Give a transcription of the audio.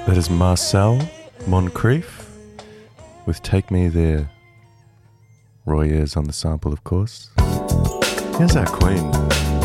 That is Marcel Moncrief with Take Me There. Roy Ayers on the sample, of course. Here's our queen.